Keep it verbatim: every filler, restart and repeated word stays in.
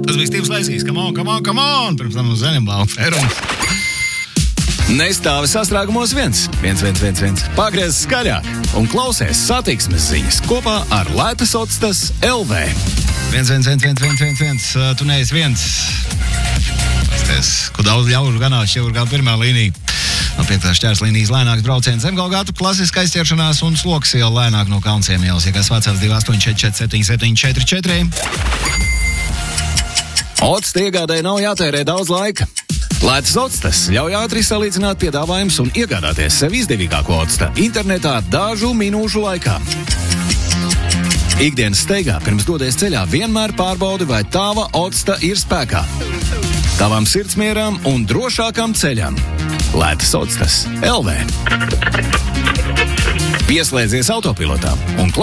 Tas bija Stīvs Laisīs. Come on, come on, come on! Pirms tam uz Zeņembālu fērums. Nestāvi sastrēgumos viens, viens, viens, viens, viens. Pagriez skaļāk un klausies satiksmes ziņas kopā ar Lētas Otstas L V. Viens, viens, viens, viens, viens, viens, viens. Tu neesi viens. Pasties, ko daudz ļaužu ganās, šeit ir kā pirmā līnija. No piektās šķērs līnijas lēnāks brauciens Zemgalgātu, klasiska aizķeršanās un sloks iela lēnāk no Kaunciem ielas. Ja kas vecās divi astoņi četri četri septiņi septiņi četri četri. Otsta iegādēji nav jātērē daudz laika. Lētas Otstas ļauj ātri salīdzināt piedāvājumus un iegādāties sev izdevīgāko Otsta internetā dažu minūšu laikā. Ikdienas steigā pirms dodies ceļā vienmēr pārbaudi, vai tava Otsta ir spēkā. Tavam sirdsmieram un drošākam ceļam. Lētas Otstas L V. Pieslēdzies autopilotām un